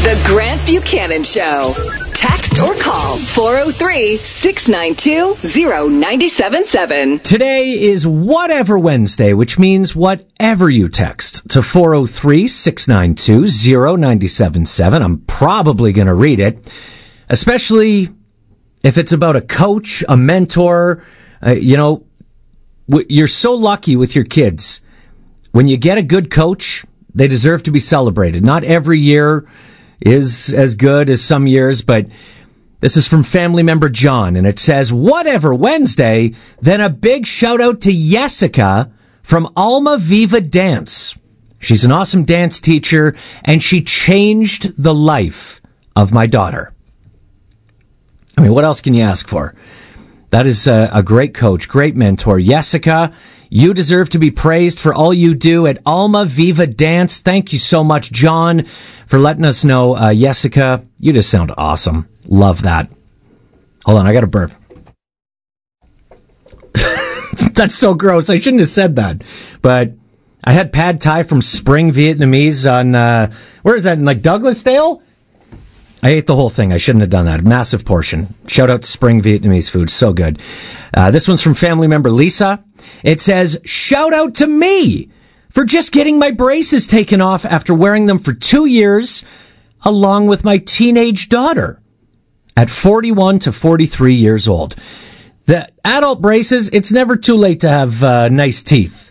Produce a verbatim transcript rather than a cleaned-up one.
The Grant Buchanan Show. Text or call four oh three, six nine two, oh nine seven seven. Today is Whatever Wednesday, which means whatever you text to four oh three, six nine two, oh nine seven seven. I'm probably going to read it, especially if it's about a coach, a mentor. Uh, you know, w- you're so lucky with your kids. When you get a good coach, they deserve to be celebrated. Not every year is as good as some years, but this is from family member John, and it says, Whatever Wednesday, then a big shout out to Jessica from Alma Viva Dance. She's an awesome dance teacher, and she changed the life of my daughter. I mean, what else can you ask for? That is a, a great coach, great mentor. Jessica, you deserve to be praised for all you do at Alma Viva Dance. Thank you so much, John, for letting us know. Uh, Jessica, you just sound awesome. Love that. Hold on, I got to burp. That's so gross. I shouldn't have said that. But I had pad thai from Spring Vietnamese on, uh, where is that, in like Douglasdale? I ate the whole thing. I shouldn't have done that. Massive portion. Shout out to Spring Vietnamese food. So good. Uh, this one's from family member Lisa. It says, shout out to me for just getting my braces taken off after wearing them for two years, along with my teenage daughter at forty-one to forty-three years old. The adult braces, it's never too late to have uh, nice teeth.